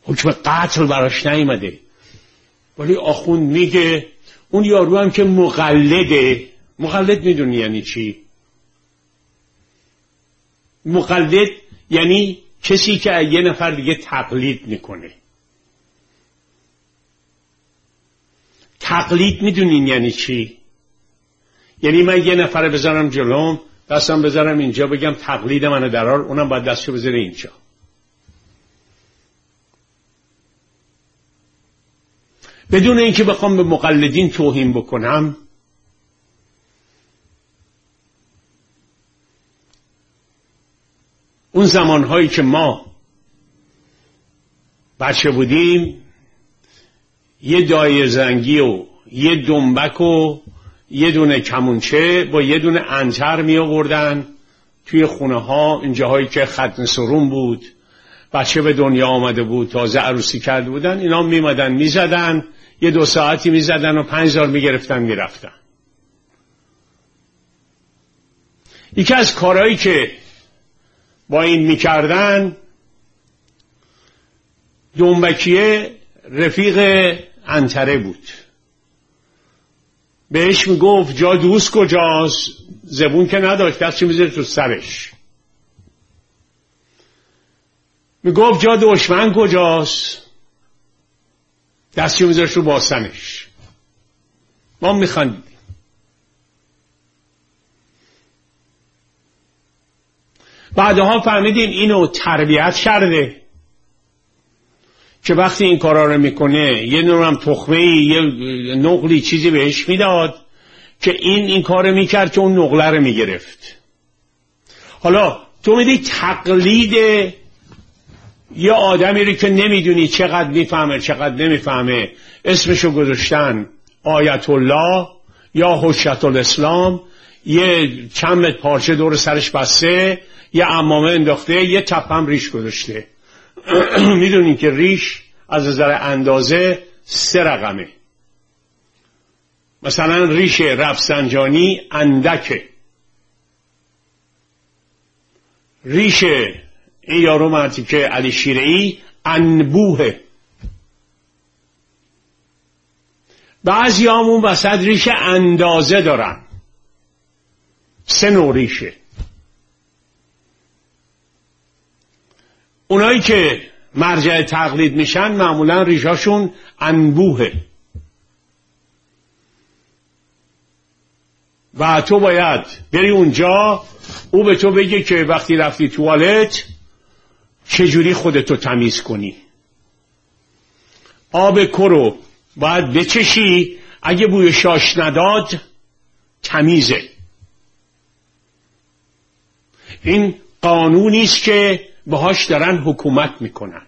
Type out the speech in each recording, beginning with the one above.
حکم قتل براش نیامده، ولی آخوند میگه اون یارو هم که مقلده. مقلد میدونی یعنی چی؟ مقلد یعنی کسی که یه نفر دیگه تقلید میکنه. تقلید میدونین یعنی چی؟ یعنی من یه نفر بذارم جلوم، دستم بذارم اینجا، بگم تقلید منو درار، اونم باید دستشو بذاره اینجا. بدون اینکه بخوام به مقلدین توهین بکنم، اون زمانهایی که ما بچه بودیم یه دایه زنگی و یه دنبک و یه دونه کمونچه با یه دونه عنتر می آوردن توی خونه ها، این جاهایی که ختن سرون بود، بچه به دنیا آمده بود، تازه عروسی کرده بودن، اینا میمدن میزدن، یه 2 ساعتی میزدن و 5000 میگرفتن میرفتن. یکی از کارهایی که با این میکردن، دنبکیه رفیق عنتره بود، بهش میگفت جا دوست کجاست؟ زبون که نداشت، دستش میذاره تو سرش. میگفت جا دشمن کجاست؟ دستش میذاره تو باسنش. ما میخندیم. بعدها فهمیدیم اینو تربیت کرده که وقتی این کارا رو میکنه یه نورم تخمه‌ای، یه نقلی چیزی بهش میداد که این کارو میکرد که اون نقله رو میگرفت. حالا تو میدی تقلید یه آدمی رو که نمیدونی چقدر میفهمه چقدر نمیفهمه، اسمشو گذاشتن آیت الله یا حجت الاسلام، یه چند متر پارچه دور سرش بسته، یه عمامه انداخته، یه تپم ریش گذاشته. میدونین که ریش از نظر اندازه 3 رقمه. مثلا ریش رفسنجانی اندکه، ریش این یارو مرتی که علی شیره‌ای انبوهه. بعضی همون وسط ریش اندازه دارن، 3 نوع ریشه. اونایی که مرجع تقلید میشن معمولا ریشاشون انبوهه و تو باید بری اونجا او به تو بگه که وقتی رفتی توالت چجوری خودتو تمیز کنی. آب کرو باید بچشی، اگه بوی شاش نداد تمیزه. این قانونی است که باهاش دارن حکومت میکنن.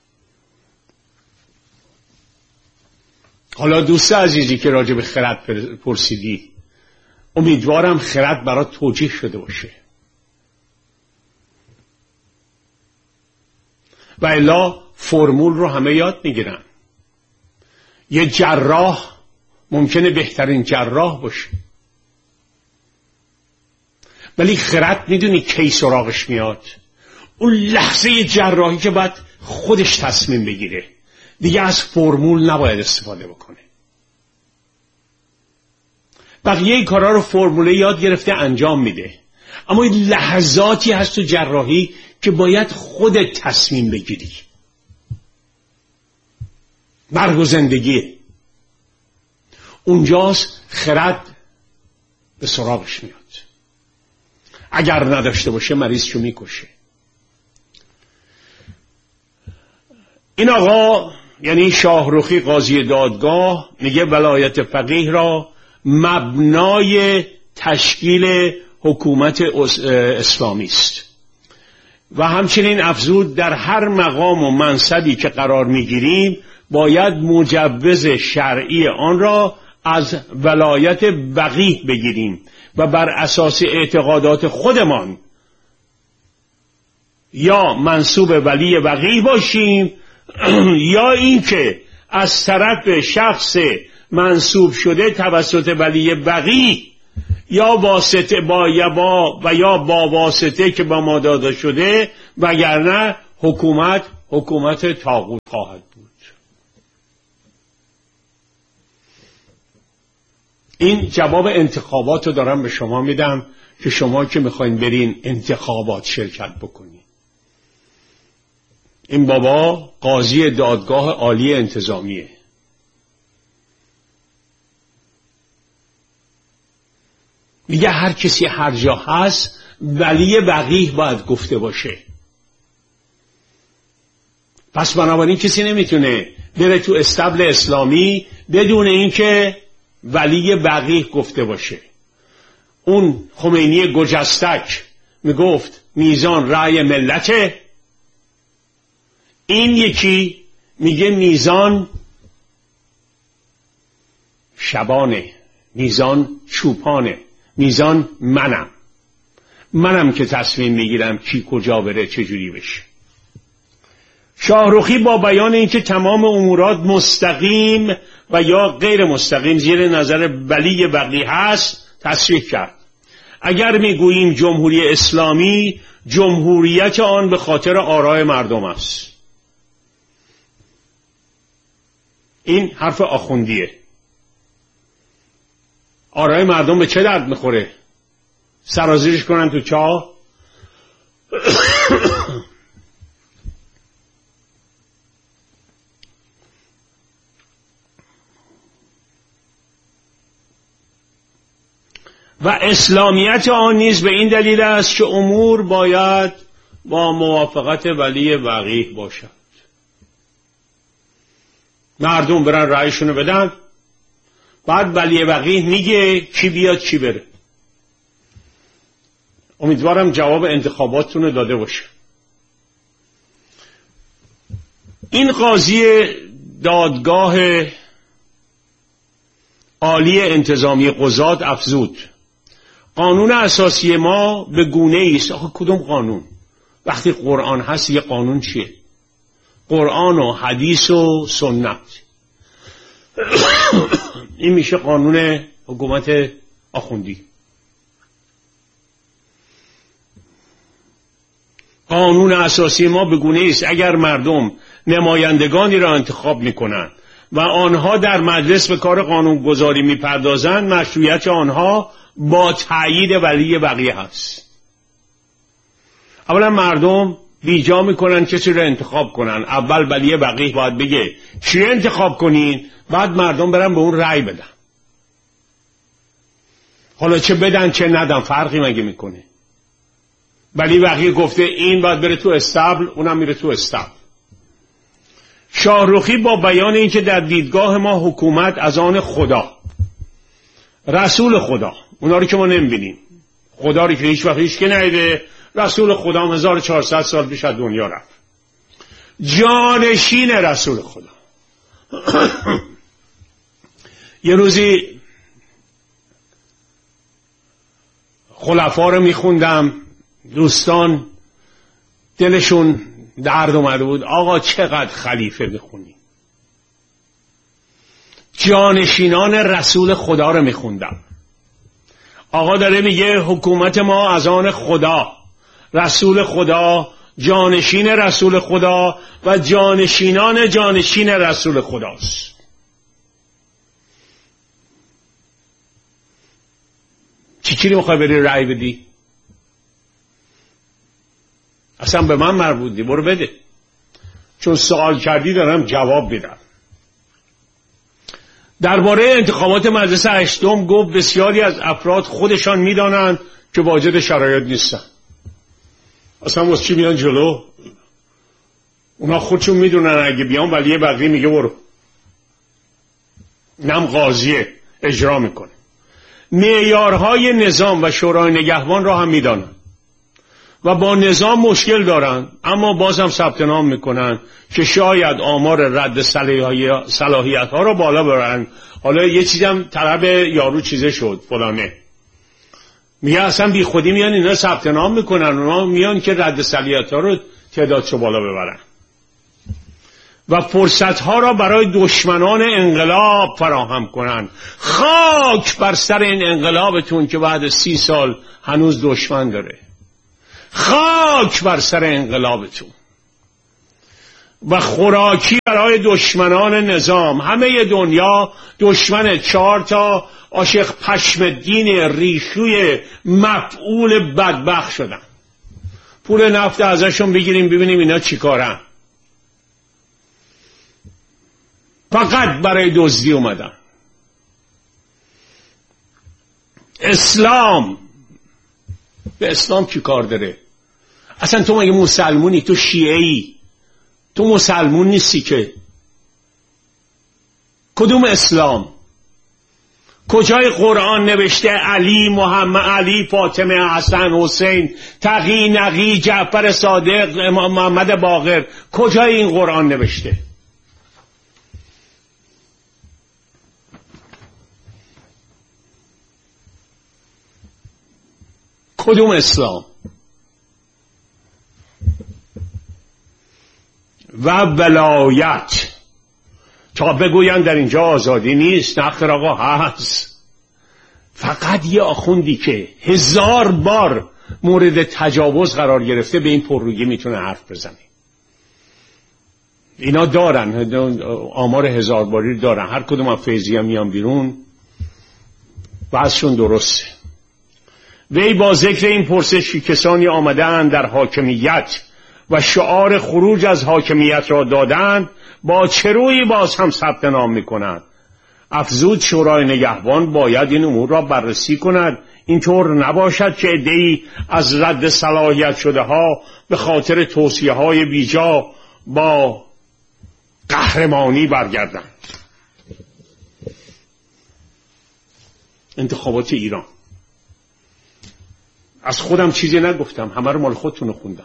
حالا دوست عزیزی که راجع به خرد پرسیدی، امیدوارم خرد برات توجیه شده باشه، و الا فرمول رو همه یاد میگیرن. یه جراح ممکنه بهترین جراح باشه، ولی خرد میدونی کی سراغش میاد؟ اون لحظه جراحی که باید خودش تصمیم بگیره، دیگه از فرمول نباید استفاده بکنه. بقیه کارا رو فرموله یاد گرفته انجام میده، اما این لحظاتی هست تو جراحی که باید خودت تصمیم بگیری. مرگ و زندگی اونجاست خرد به سراغش میاد. اگر نداشته باشه مریضشو میکشه. این آقا یعنی شاهرخی قاضی دادگاه میگه ولایت فقیه را مبنای تشکیل حکومت اسلامی است و همچنین افزود در هر مقام و منصبی که قرار میگیریم باید مجوز شرعی آن را از ولایت فقیه بگیریم و بر اساس اعتقادات خودمان یا منسوب ولی فقیه باشیم یا اینکه از طرف شخص منسوب شده توسط ولی فقیه یا واسطه با واسطه که با ما داده شده، وگرنه حکومت حکومت طاغوت خواهد بود. این جواب انتخابات رو دارم به شما میدم که شما که میخواین برین انتخابات شرکت بکنین. این بابا قاضی دادگاه عالی انتظامیه. میگه هر کسی هر جا هست ولی وقیح باید گفته باشه. پس بنابراین کسی نمیتونه بره تو استبل اسلامی بدون اینکه ولی وقیح گفته باشه. اون خمینی گجستک میگفت میزان رأی ملته، این یکی میگه میزان شبانه، میزان چوپانه، میزان منم که تصمیم میگیرم کی کجا بره چجوری بشه. شاهرخی با بیان اینکه تمام امورات مستقیم و یا غیر مستقیم زیر نظر ولی وقیح هست تصریح کرد. اگر میگوییم جمهوری اسلامی، جمهوریت آن به خاطر آراء مردم است. این حرف آخوندیه. آراء مردم به چه درد میخوره؟ سرازیرش کنن تو چاه؟ و اسلامیت آن نیز به این دلیل است که امور باید با موافقت ولی وقیح باشد. مردم برن رأیشونو بدن، بعد ولی وقیح میگه کی بیاد کی بره. امیدوارم جواب انتخاباتتون رو داده باشه. این قاضی دادگاه عالی انتظامی قضات افزود قانون اساسی ما به گونه‌ای است. آخه کدوم قانون؟ وقتی قرآن هست یه قانون چیه؟ قرآن و حدیث و سنت. این میشه قانون حکومت آخوندی. قانون اساسی ما به گونه‌ای است اگر مردم نمایندگانی را انتخاب میکنند و آنها در مجلس به کار قانونگذاری میپردازند، مشروعیت آنها با تأیید ولی وقیح هست. اولا مردم بیجا میکنن کسی رو انتخاب کنن. اول ولی وقیح باید بگه چی انتخاب کنین، بعد مردم برن به اون رأی بدن. حالا چه بدن چه ندن فرقی مگه میکنه؟ ولی وقیح گفته این باید بره تو استبل، اونم میره تو استبل. شاهرخی با بیان اینکه در دیدگاه ما حکومت از آن خدا، رسول خدا، اونا رو که ما نمیبینیم، خدا رو که هیچ وقت هیچ که ندیده، رسول خدا 1400 سال پیش از دنیا رفت، جانشین رسول خدا. یه روزی خلفا رو میخوندم، دوستان دلشون درد اومده بود، آقا چقدر خلیفه بخونی. جانشینان رسول خدا رو میخوندم. آقا داره میگه حکومت ما از آن خدا، رسول خدا، جانشین رسول خدا و جانشینان جانشین رسول خداست. چی رو میخوای بری رأی بدی؟ اصلا به من مربوطی، برو بده. چون سوال کردی دارم جواب بدم. درباره انتخابات مجلس هشتم گفت بسیاری از افراد خودشان میدانند که واجد شرایط نیستن. اصلا واسه چی میان جلو؟ اونا خودشون میدونن اگه بیان ولی وقیح میگه برو. نم قاضیه اجرا میکنه. معیارهای نظام و شورای نگهبان را هم میدانن و با نظام مشکل دارن، اما بازم ثبت نام میکنن که شاید آمار رد صلاحیت ها را بالا ببرن. حالا یه چیزم طلب یارو چیزه شد فلانه، میگه اصلا بی خودی میان اینا ثبت نام میکنن، اونا میان که رد صلاحیت ها رو تعدادشو بالا ببرن و فرصت ها را برای دشمنان انقلاب فراهم کنن. خاک بر سر این انقلابتون که بعد 30 سال هنوز دشمن داره. خاک بر سر انقلابتون. و خوراکی برای دشمنان نظام. همه دنیا دشمن 4 تا عاشق پشم دین ریشوی مفعول بدبخت شدن. پول نفت ازشون بگیریم ببینیم اینا چی کارن. فقط برای دزدی اومدن. اسلام، به اسلام چی کار داره؟ اصلا تو مگه مسلمونی؟ تو شیعه‌ای؟ تو مسلمون نیستی که. کدوم اسلام؟ کجای قرآن نوشته علی، محمد، علی، فاطمه، حسن، حسین، تقی، نقی، جعفر صادق، امام محمد باقر؟ کجای این قرآن نوشته؟ کدوم اسلام؟ و ولایت تا بگوین در اینجا آزادی نیست. نخیر آقا هست. فقط یه آخوندی که 1000 بار مورد تجاوز قرار گرفته به این پررویی میتونه حرف بزنه. اینا دارن آمار 1000 باری دارن. هر کدوم از فیضی هم میان بیرون وضعشون درسته. وی با ذکر این پرسش کسانی آمدن در حاکمیت و شعار خروج از حاکمیت را دادند با چه رویی باز هم ثبت نام میکنند؟ افزود شورای نگهبان باید این امور را بررسی کند. اینطور نباشد که عده‌ای از رد صلاحیت شده ها به خاطر توصیه های بیجا با قهرمانی برگردند. انتخابات ایران، از خودم چیزی نگفتم، همه رو مال خودتون خوندم.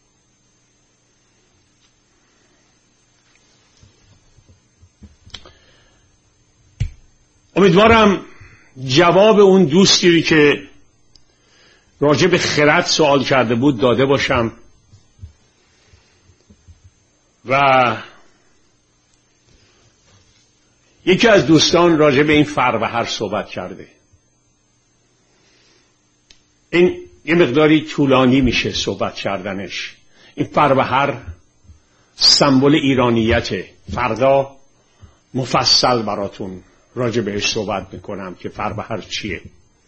امیدوارم جواب اون دوستی که راجع به خرد سوال کرده بود داده باشم و یکی از دوستان راجع به این فروهر صحبت کرده. این یه مقداری طولانی میشه صحبت کردنش. این فروهر سمبل ایرانیته. فردا مفصل براتون راجع بهش صحبت میکنم که فروهر چیه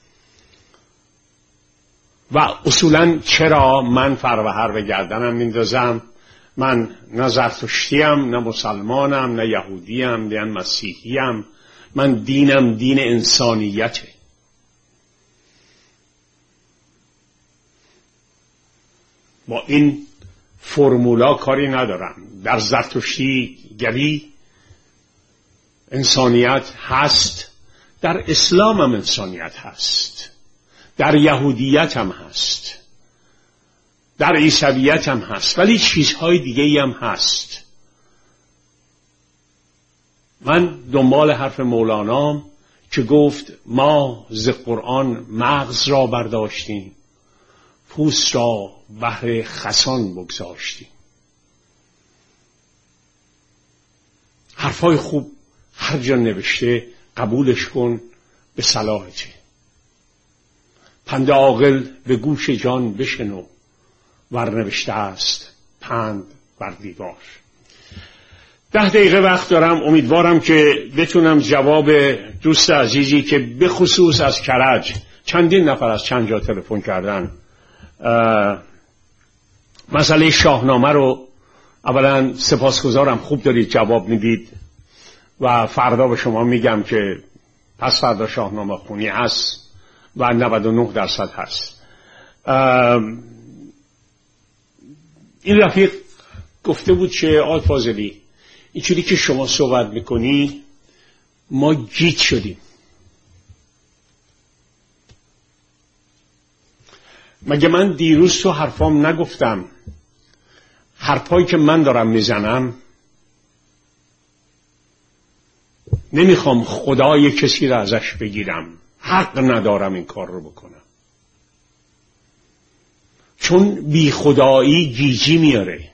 و اصولا چرا من فروهر به گردنم میندازم. من نه زرتشتیم، نه مسلمانم، نه یهودیم، نه مسیحیم. من دینم دین انسانیته. با این فرمولا کاری ندارم. در زرتشتی گری انسانیت هست، در اسلام هم انسانیت هست، در یهودیت هم هست، در عیسویت هم هست، ولی چیزهای دیگه هم هست. من دنبال حرف مولانام که گفت ما ز قرآن مغز را برداشتیم، پوست را بهر خسان بگذاشتیم. حرفای خوب هر جا نوشته قبولش کن، به صلاحته. پند عاقل به گوش جان بشنو، ور نوشته است پند بر دیوار. 10 دقیقه وقت دارم. امیدوارم که بتونم جواب دوست عزیزی که به خصوص از کرج چندین نفر از چند جا تلفن کردن مسئله شاهنامه رو، اولا سپاسگزارم خوب دارید جواب میدید و فردا به شما میگم که پس فردا شاهنامه خونی هست و 99% هست. این رفیق گفته بود که آقای فاضلی اینجوری که شما صحبت میکنی ما گیج شدیم. مگه من دیروز تو حرفام نگفتم حرفایی که من دارم میزنم نمیخوام خدای کسی را ازش بگیرم، حق ندارم این کار رو بکنم، چون بی خدایی گیجی میاره،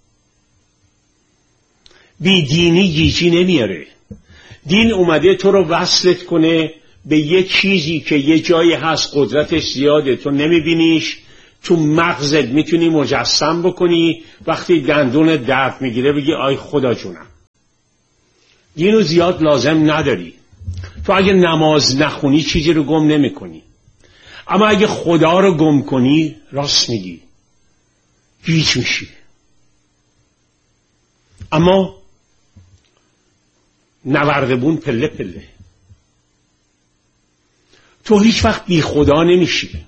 بی دینی گیجی نمیاره. دین اومده تو رو وصلت کنه به یه چیزی که یه جایی هست قدرتش زیاده تو نمیبینیش، تو مغزت میتونی مجسم بکنی، وقتی دندون درد میگیره بگی آی خدا جونم. اینو زیاد لازم نداری. تو اگه نماز نخونی چیزی رو گم نمی کنی، اما اگه خدا رو گم کنی راست میگی گیج میشی. اما نوردبون پله پله. تو هیچ وقت بی خدا نمیشی.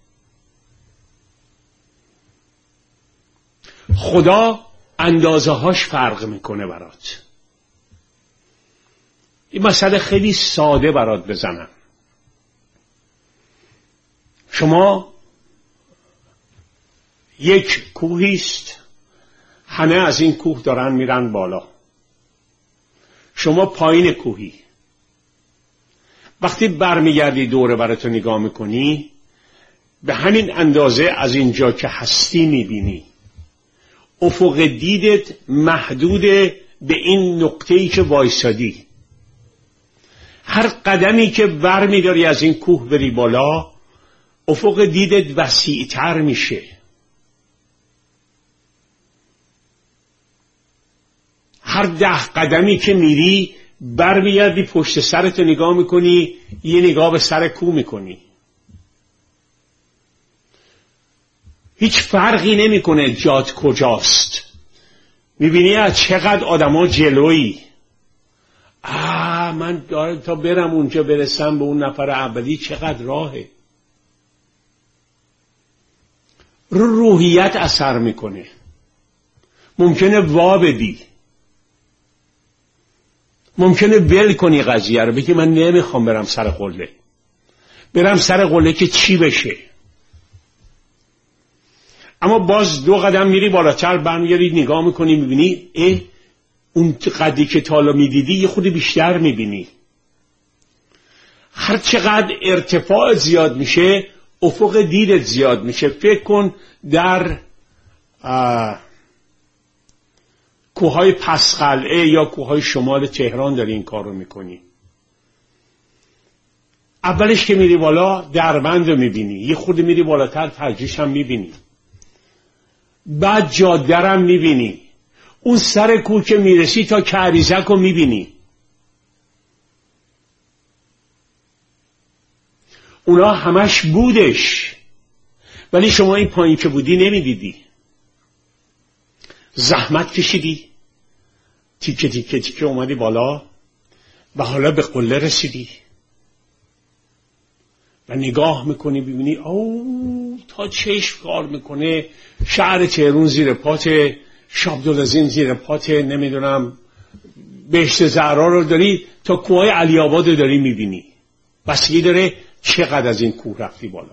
خدا اندازه هاش فرق میکنه برات. این مسئله خیلی ساده برات بزنم. شما یک کوهی است، همه از این کوه دارن میرن بالا، شما پایین کوهی. وقتی برمیگردی دوره براتو نگاه میکنی، به همین اندازه از اینجا که هستی میبینی. افق دیدت محدود به این نقطه‌ای که وایسادی. هر قدمی که برمیداری از این کوه بری بالا، افق دیدت وسیع‌تر میشه. هر 10 قدمی که میری برمیگردی پشت سرت نگاه میکنی، یه نگاه به سر کوه میکنی. هیچ فرقی نمیکنه جات کجاست. میبینی از چقدر آدما جلویی. من تا برم اونجا برسم به اون نفر اولی چقدر راهه. روحیت اثر میکنه. ممکنه وا بدی، ممکنه ول کنی قضیه رو، بگی من نمیخوام برم سر قله. برم سر قله که چی بشه؟ اما باز 2 قدم میری بالاتر، برمیگردی نگاه میکنی، میبینی اون قدری که تا حالا میدیدی یه خود بیشتر میبینی. هر چقدر ارتفاع زیاد میشه افق دیدت زیاد میشه. فکر کن در کوههای پسقلعه یا کوههای شمال تهران داری این کار رو میکنی. اولش که میری بالا دربند رو میبینی، یه خود میری بالاتر ترجیش هم میبینی، بعد جاده هم میبینی، اون سر کوه که میرسی تا کریزک رو میبینی. اونا همش بودش، ولی شما این پایین که بودی نمیدیدی. زحمت کشیدی، تیکه تیکه تیکه اومدی بالا و حالا به قله رسیدی و نگاه میکنی ببینی تا چشم کار میکنه شهر تهران زیر پاته، شابدالعظیم زیر پاته، نمیدونم بهشت زهرا رو داری، تا کوههای علی آباد رو داری میبینی. بسیاری داره چقدر از این کوه رفتی بالا.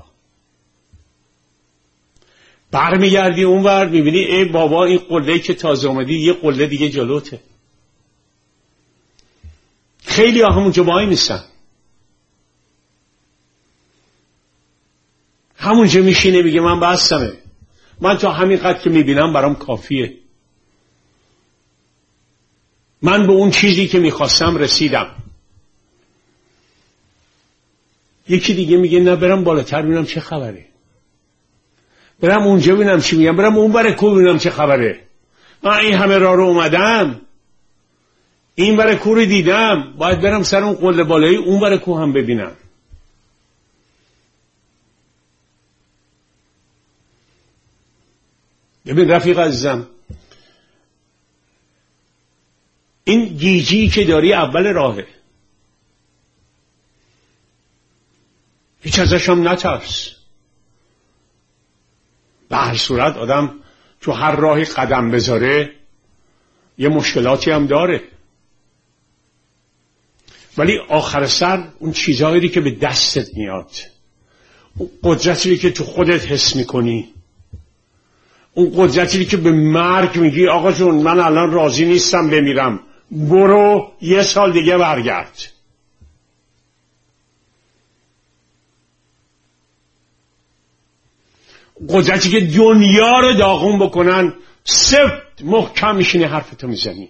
برمیگردی اونور میبینی ای بابا این قله‌ای که تازه اومدی یه قله دیگه جلوته. خیلی ها همونجا وای میسن، همونجا میشینه میگه من بستمه، من تا همین قدر که میبینم برام کافیه، من به اون چیزی که میخواستم رسیدم. یکی دیگه میگه نه برم بالاتر ببینم چه خبره، برم اونجا ببینم چی میگم، برم اون بره کوه ببینم چه خبره. من این همه راه رو اومدم، این بره کوه رو دیدم، باید برم سر اون قله بالایی اون بره کوه هم ببینم. ببین رفیق عزیزم، این گیجی که داری اول راهه، هیچ ازش هم نترس. به هر صورت آدم تو هر راهی قدم بذاره یه مشکلاتی هم داره، ولی آخر سر اون چیزهایی که به دستت میاد، اون قدرتی که تو خودت حس میکنی، اون قدرتی که به مرگ میگی آقا جون من الان راضی نیستم بمیرم، برو 1 سال دیگه برگرد. قدرتی که دنیا رو داغون بکنن، سفت محکم میشینی حرفتو میزنی.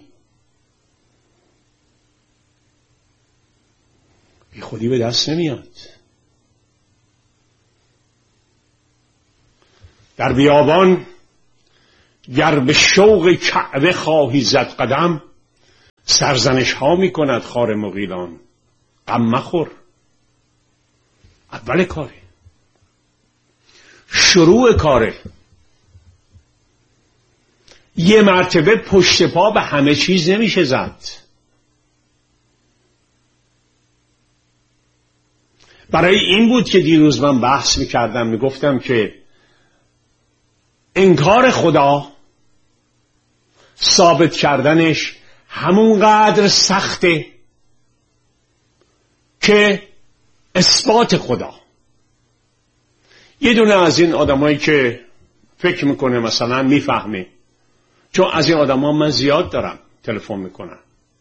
بی خودی به دست نمیاد. در بیابان گر به شوق کعبه خواهی زد قدم، سرزنش ها می کند خار مغیلان، غم مخور. اول کاره، شروع کاره. یه مرتبه پشت پا به همه چیز نمیشه زد. برای این بود که دیروز من بحث میکردم، میگفتم که انکار خدا، ثابت کردنش همونقدر سخته که اثبات خدا. یه دونه از این آدمایی که فکر میکنه مثلا میفهمه، چون از این آدما من زیاد دارم تلفن میکنم،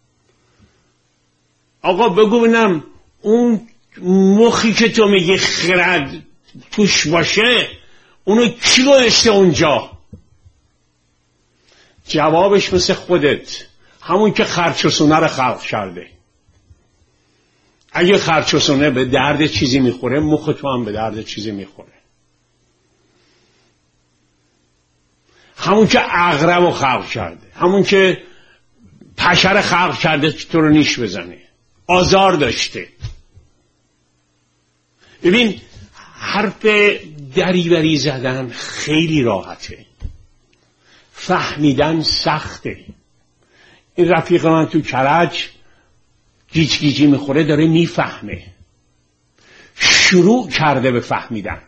آقا بگو ببینم اون مخی که تو میگی خرد توش باشه اونو کی گذاشته اونجا؟ جوابش مثل خودت، همون که خرچوسونه رو خلق کرده. اگه خرچوسونه به درد چیزی میخوره، مخ تو هم به درد چیزی میخوره. همون که عقرب رو خلق کرده، همون که پشر خلق کرده تو رو نیش بزنه، آزار داشته. ببین حرف دریوری زدن خیلی راحته، فهمیدن سخته. این رفیق من تو کرج گیج گیجی میخوره، داره میفهمه، شروع کرده به فهمیدن.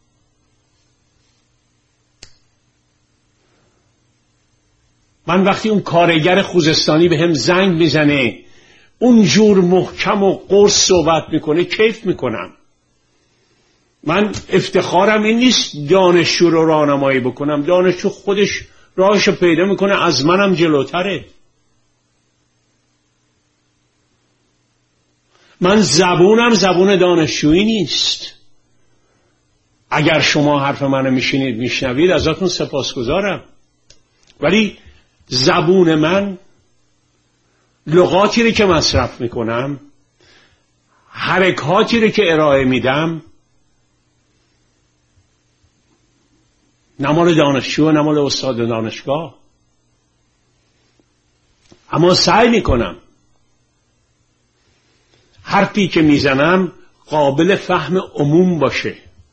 من وقتی اون کارگر خوزستانی به هم زنگ میزنه اونجور محکم و قرص صحبت میکنه، کیف میکنم. من افتخارم این نیست دانشجو رو راهنمایی بکنم، دانشجو خودش راهشو پیدا میکنه، از منم جلوتره. من زبونم زبون دانشجویی نیست. اگر شما حرف منو میشنوید ازتون سپاسگزارم، ولی زبون من، لغاتی رو که مصرف میکنم، حرکاتی رو که ارائه میدم، نه مال دانشجو، نه مال استاد دانشگاه. اما سعی میکنم حرفی که میزنم قابل فهم عموم باشه.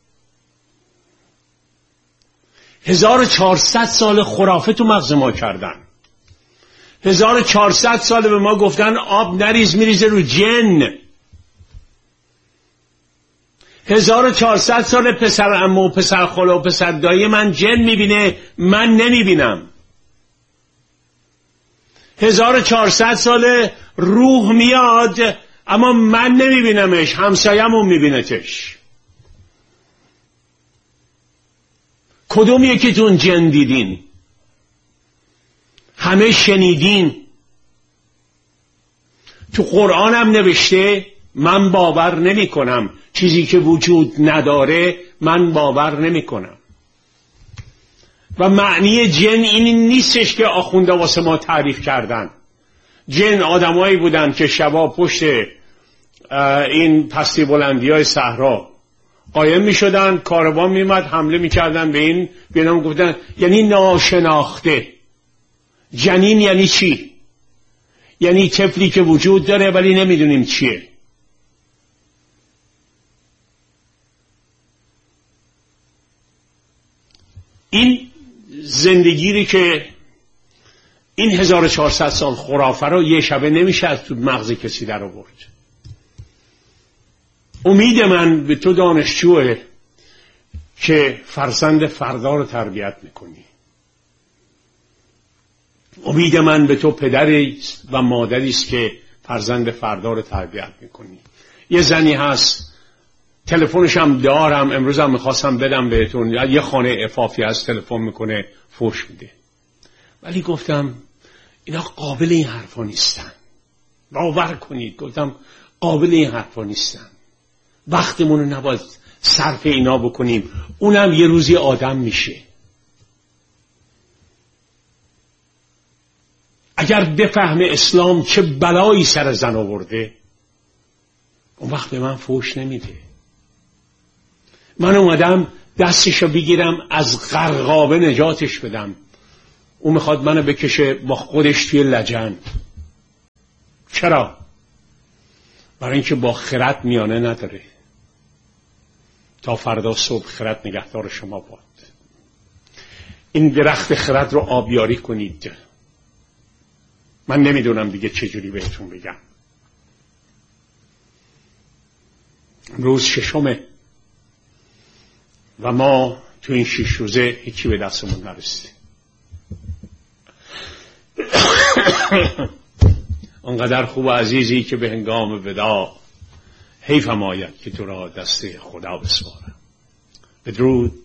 1400 سال خرافه تو مغز ما کردن. 1400 سال به ما گفتن آب نریز، میریزه رو جن. 1400 سال پسر عمو و پسر خاله و پسر دایی من جن میبینه، من نمیبینم. 1400 سال روح میاد اما من نمیبینمش، همسایه‌مون میبینتش. کدوم یکیتون جن دیدین؟ همه شنیدین. تو قرآن هم نوشته من باور نمی کنم، چیزی که وجود نداره من باور نمی کنم. و معنی جن این نیستش که آخونده واسه ما تعریف کردن. جن آدمایی بودن که شبا پشت این پستی بلندی های صحرا قایم می شدن، کاروان می اومد حمله می کردن به این، به نام گفتن یعنی ناشناخته. جنین یعنی چی؟ یعنی طفلی که وجود داره ولی نمیدونیم چیه. این زندگی که این 1400 سال خرافه رو یه شبه نمیشه از تو مغز کسی در آورد. امید من به تو دانشجوه که فرزند فردا رو تربیت میکنی. امید من به تو پدری و مادری است که فرزند فردا رو تربیت میکنی. یه زنی هست، تلفنش هم دارم، امروز هم میخواستم بدم بهتون، یه خانه عفافی هست، تلفن میکنه فوش میده. ولی گفتم اینا قابل این حرفا نیستن، باور کنید. گفتم قابل این حرفا نیستن، وقتمون رو نباید صرف اینا بکنیم. اونم یه روزی آدم میشه. اگر بفهم اسلام چه بلایی سر زن آورده، اون وقت به من فوش نمیده. من اومدم دستشو بگیرم از غرقابه نجاتش بدم. او میخواد منو بکشه با خودش توی لجن. چرا؟ برای اینکه با خرد میانه نداره. تا فردا صبح خرد نگهدار شما باد. این درخت خرد رو آبیاری کنید. من نمیدونم دیگه چجوری بهتون بگم. امروز 6 و ما تو این 6 روزه هیچی به دستمون نرسید. انقدر خوب و عزیزی که به هنگام وداع حیفم آید که تو را دست خدا بسپارم. بدرود.